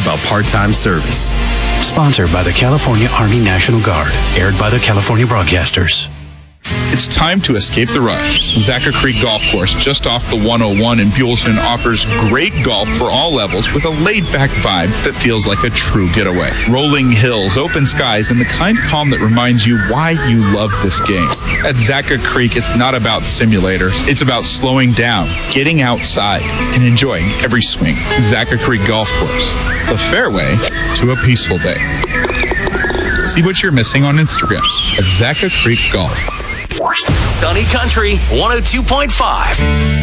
about part-time service. Sponsored by the California Army National Guard. Aired by the California Broadcasters. It's time to escape the rush. Zacha Creek Golf Course, just off the 101 in Buellton, offers great golf for all levels with a laid-back vibe that feels like a true getaway. Rolling hills, open skies, and the kind of calm that reminds you why you love this game. At Zacha Creek, it's not about simulators. It's about slowing down, getting outside, and enjoying every swing. Zacha Creek Golf Course, the fairway to a peaceful day. See what you're missing on Instagram at Zacha Creek Golf. Sunny Country 102.5.